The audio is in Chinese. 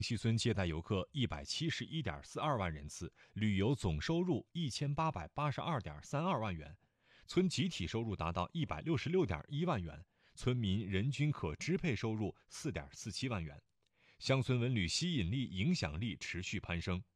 西村接待游客171.42万人次，旅游总收入1882.32万元，村集体收入达到166.1万元，村民人均可支配收入4.47万元，乡村文旅吸引力、影响力持续攀升。